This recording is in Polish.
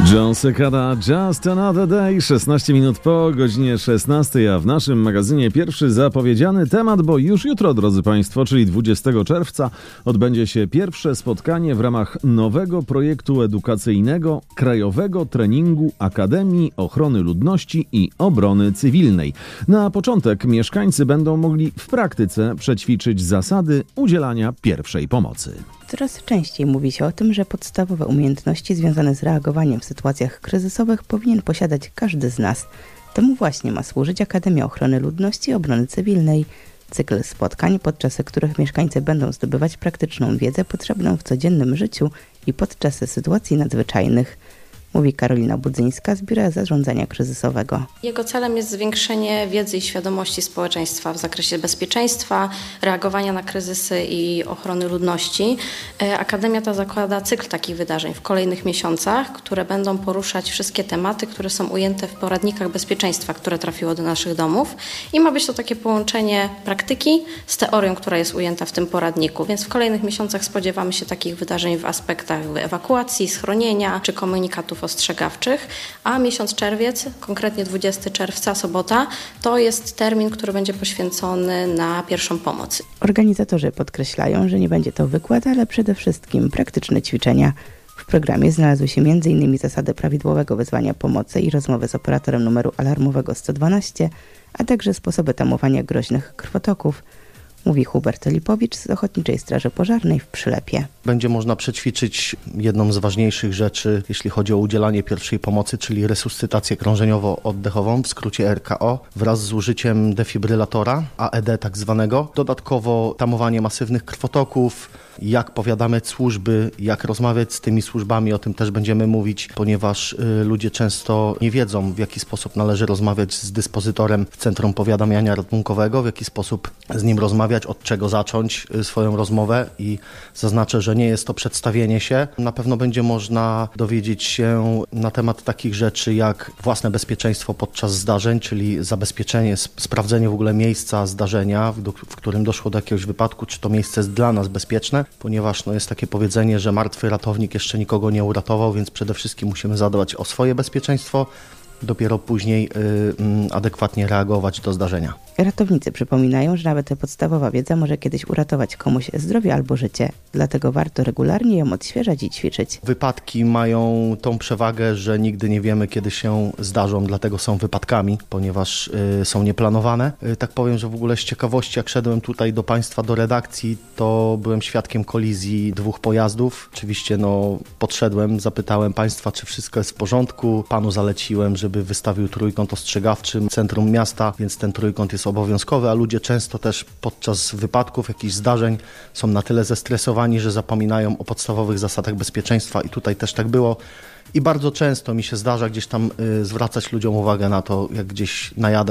John Cicada, Just Another Day, 16 minut po godzinie 16, a w naszym magazynie pierwszy zapowiedziany temat, bo już jutro, drodzy Państwo, czyli 20 czerwca, odbędzie się pierwsze spotkanie w ramach nowego projektu edukacyjnego Krajowego Treningu Akademii Ochrony Ludności i Obrony Cywilnej. Na początek mieszkańcy będą mogli w praktyce przećwiczyć zasady udzielania pierwszej pomocy. Coraz częściej mówi się o tym, że podstawowe umiejętności związane z reagowaniem w sytuacjach kryzysowych powinien posiadać każdy z nas. Temu właśnie ma służyć Akademia Ochrony Ludności i Obrony Cywilnej. Cykl spotkań, podczas których mieszkańcy będą zdobywać praktyczną wiedzę potrzebną w codziennym życiu i podczas sytuacji nadzwyczajnych. Mówi Karolina Budzyńska z Biura Zarządzania Kryzysowego. Jego celem jest zwiększenie wiedzy i świadomości społeczeństwa w zakresie bezpieczeństwa, reagowania na kryzysy i ochrony ludności. Akademia ta zakłada cykl takich wydarzeń w kolejnych miesiącach, które będą poruszać wszystkie tematy, które są ujęte w poradnikach bezpieczeństwa, które trafiło do naszych domów. I ma być to takie połączenie praktyki z teorią, która jest ujęta w tym poradniku. Więc w kolejnych miesiącach spodziewamy się takich wydarzeń w aspektach ewakuacji, schronienia czy komunikatów ostrzegawczych, a miesiąc czerwiec, konkretnie 20 czerwca, sobota, to jest termin, który będzie poświęcony na pierwszą pomoc. Organizatorzy podkreślają, że nie będzie to wykład, ale przede wszystkim praktyczne ćwiczenia. W programie znalazły się m.in. zasady prawidłowego wezwania pomocy i rozmowy z operatorem numeru alarmowego 112, a także sposoby tamowania groźnych krwotoków. Mówi Hubert Lipowicz z Ochotniczej Straży Pożarnej w Przylepie. Będzie można przećwiczyć jedną z ważniejszych rzeczy, jeśli chodzi o udzielanie pierwszej pomocy, czyli resuscytację krążeniowo-oddechową, w skrócie RKO, wraz z użyciem defibrylatora, AED tak zwanego. Dodatkowo tamowanie masywnych krwotoków, jak powiadamiać służby, jak rozmawiać z tymi służbami, o tym też będziemy mówić, ponieważ ludzie często nie wiedzą, w jaki sposób należy rozmawiać z dyspozytorem w Centrum Powiadamiania Ratunkowego, w jaki sposób z nim rozmawiać, od czego zacząć swoją rozmowę i zaznaczę, że nie jest to przedstawienie się. Na pewno będzie można dowiedzieć się na temat takich rzeczy jak własne bezpieczeństwo podczas zdarzeń, czyli zabezpieczenie, sprawdzenie w ogóle miejsca zdarzenia, w którym doszło do jakiegoś wypadku, czy to miejsce jest dla nas bezpieczne, ponieważ jest takie powiedzenie, że martwy ratownik jeszcze nikogo nie uratował, więc przede wszystkim musimy zadbać o swoje bezpieczeństwo, dopiero później adekwatnie reagować do zdarzenia. Ratownicy przypominają, że nawet podstawowa wiedza może kiedyś uratować komuś zdrowie albo życie, dlatego warto regularnie ją odświeżać i ćwiczyć. Wypadki mają tą przewagę, że nigdy nie wiemy, kiedy się zdarzą, dlatego są wypadkami, ponieważ są nieplanowane. Tak powiem, że w ogóle z ciekawości, jak szedłem tutaj do Państwa, do redakcji, to byłem świadkiem kolizji dwóch pojazdów. Oczywiście podszedłem, zapytałem Państwa, czy wszystko jest w porządku. Panu zaleciłem, żeby wystawił trójkąt ostrzegawczy w centrum miasta, więc ten trójkąt jest obowiązkowy, a ludzie często też podczas wypadków, jakichś zdarzeń są na tyle zestresowani, że zapominają o podstawowych zasadach bezpieczeństwa i tutaj też tak było. I bardzo często mi się zdarza gdzieś tam zwracać ludziom uwagę na to, jak gdzieś najadę